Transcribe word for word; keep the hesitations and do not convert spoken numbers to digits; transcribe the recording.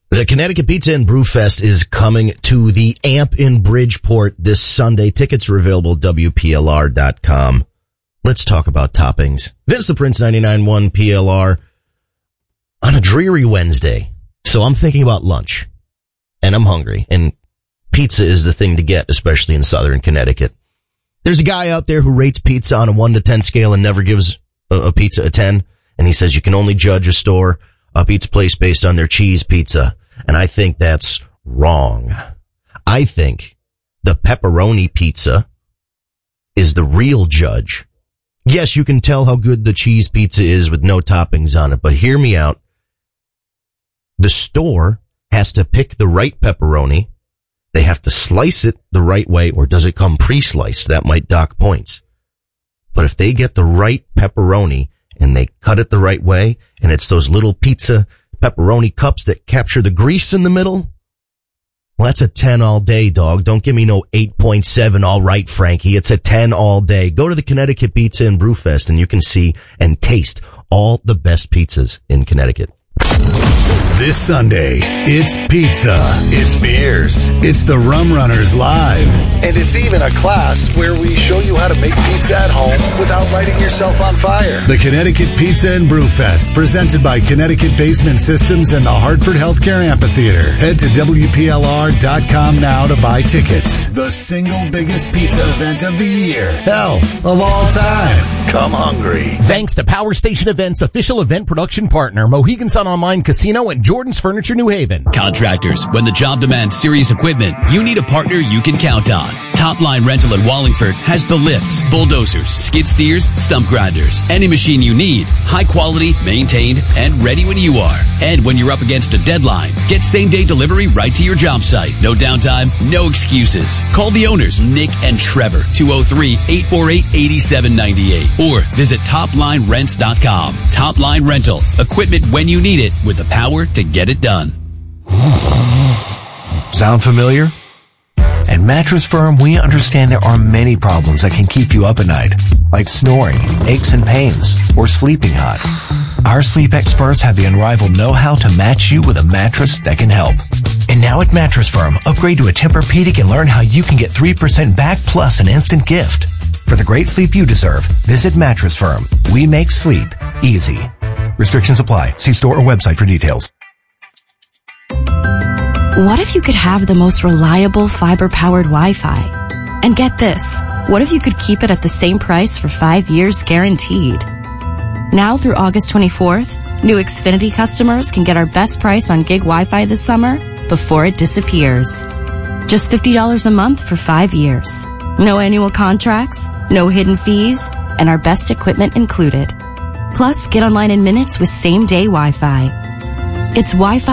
The Connecticut Pizza and Brew Fest is coming to the Amp in Bridgeport this Sunday. Tickets are available at W P L R dot com. Let's talk about toppings. Vince the Prince, ninety-nine point one P L R on a dreary Wednesday. So I'm thinking about lunch, and I'm hungry, and pizza is the thing to get, especially in southern Connecticut. There's a guy out there who rates pizza on a one to ten scale and never gives a, a pizza a ten, and he says you can only judge a store, a pizza place based on their cheese pizza. And I think that's wrong. I think the pepperoni pizza is the real judge. Yes, you can tell how good the cheese pizza is with no toppings on it, but hear me out. The store has to pick the right pepperoni. They have to slice it the right way, or does it come pre-sliced? That might dock points. But if they get the right pepperoni and they cut it the right way, and it's those little pizza pepperoni cups that capture the grease in the middle, well, that's a ten all day, dog. Don't give me no eight point seven. All right, Frankie. It's a ten all day. Go to the Connecticut Pizza and Brew Fest and you can see and taste all the best pizzas in Connecticut. This Sunday, it's pizza, it's beers, it's the Rum Runners Live, and it's even a class where we show you how to make pizza at home without lighting yourself on fire. The Connecticut Pizza and Brew Fest, presented by Connecticut Basement Systems and the Hartford Healthcare Amphitheater. Head to W P L R dot com now to buy tickets. The single biggest pizza event of the year. Hell, of all time. Come hungry. Thanks to Power Station Events, official event production partner, Mohegan Sun Online Casino and Jordan's Furniture New Haven. Contractors, when the job demands serious equipment, you need a partner you can count on. Top Line Rental in Wallingford has the lifts, bulldozers, skid steers, stump grinders, any machine you need, high quality, maintained, and ready when you are. And when you're up against a deadline, get same day delivery right to your job site. No downtime, no excuses. Call the owners, Nick and Trevor, two oh three, eight four eight, eight seven nine eight, or visit top line rents dot com. Top Line Rental, equipment when you need it with the power to get it done. Sound familiar? At Mattress Firm, we understand there are many problems that can keep you up at night, like snoring, aches and pains, or sleeping hot. Our sleep experts have the unrivaled know-how to match you with a mattress that can help. And now at Mattress Firm, upgrade to a Tempur-Pedic and learn how you can get three percent back plus an instant gift. For the great sleep you deserve, visit Mattress Firm. We make sleep easy. Restrictions apply. See store or website for details. What if you could have the most reliable fiber-powered Wi-Fi? And get this, what if you could keep it at the same price for five years guaranteed? Now through August twenty-fourth, new Xfinity customers can get our best price on gig Wi-Fi this summer before it disappears. Just fifty dollars a month for five years. No annual contracts, no hidden fees, and our best equipment included. Plus, get online in minutes with same-day Wi-Fi. It's Wi-Fi